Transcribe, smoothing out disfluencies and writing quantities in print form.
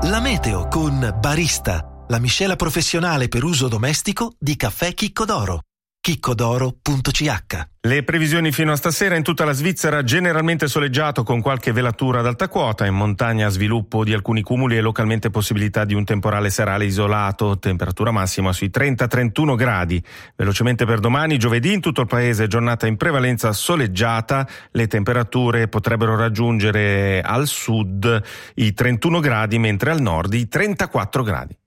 La meteo con Barista, la miscela professionale per uso domestico di caffè Chicco d'Oro. chiccodoro.ch. Le previsioni fino a stasera: in tutta la Svizzera generalmente soleggiato con qualche velatura ad alta quota, in montagna sviluppo di alcuni cumuli e localmente possibilità di un temporale serale isolato, temperatura massima sui 30-31 gradi. Velocemente per domani, giovedì, in tutto il paese giornata in prevalenza soleggiata, le temperature potrebbero raggiungere al sud i 31 gradi, mentre al nord i 34 gradi.